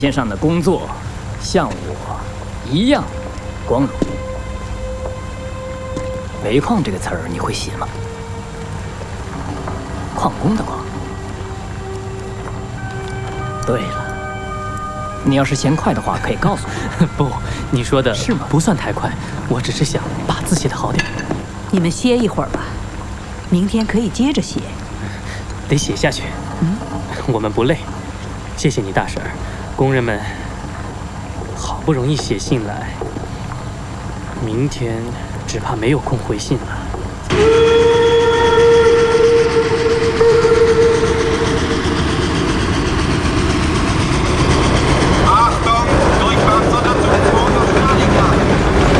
天上的工作，像我一样光荣。煤矿这个词儿你会写吗？矿工的矿。对了，你要是嫌快的话，可以告诉我。 不，你说的是吗？ 不算太快，我只是想把字写得好点。 你们歇一会儿吧，明天可以接着写。 得写下去。我们不累。谢谢你，大婶儿。工人们好不容易写信来，明天只怕没有空回信了。